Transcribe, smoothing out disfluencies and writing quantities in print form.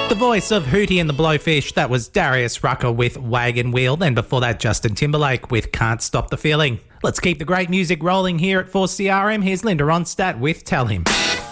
The voice of Hootie and the Blowfish, that was Darius Rucker with Wagon Wheel. Then before that, Justin Timberlake with Can't Stop the Feeling. Let's keep the great music rolling here at 4CRM. Here's Linda Ronstadt with Tell Him.